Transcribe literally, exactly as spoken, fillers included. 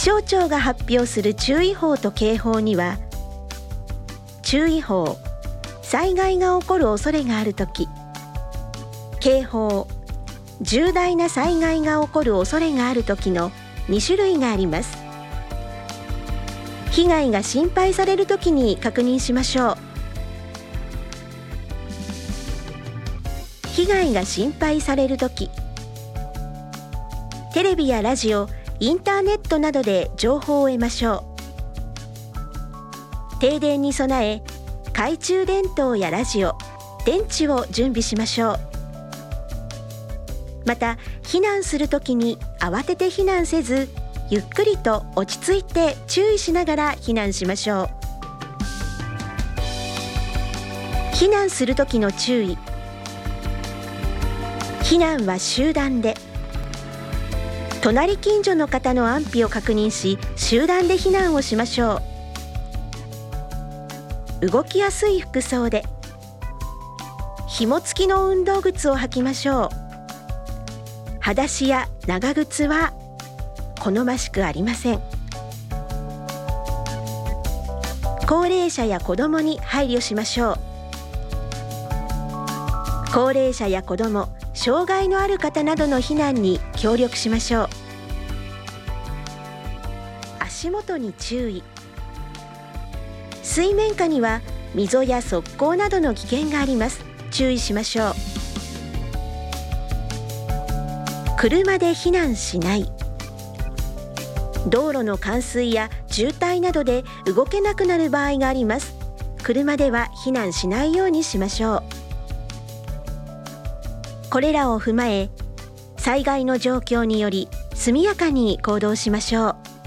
気象庁が発表する注意報と警報には、注意報、災害が起こる恐れがあるとき、警報、重大な災害が起こる恐れがあるときのに種類があります。被害が心配されるときに確認しましょう。被害が心配されるとき、テレビやラジオ、インターネットなどで情報を得ましょう。停電に備え、懐中電灯やラジオ、電池を準備しましょう。また、避難するときに慌てて避難せず、ゆっくりと落ち着いて注意しながら避難しましょう。避難するときの注意。避難は集団で。隣近所の方の安否を確認し、集団で避難をしましょう。動きやすい服装で。紐付きの運動靴を履きましょう。裸足や長靴は好ましくありません。高齢者や子どもに配慮しましょう。高齢者や子ども、障害のある方などの避難に協力しましょう。足元に注意。水面下には溝や側溝などの危険があります。注意しましょう。車で避難しない。道路の冠水や渋滞などで動けなくなる場合があります。車では避難しないようにしましょう。これらを踏まえ、災害の状況により速やかに行動しましょう。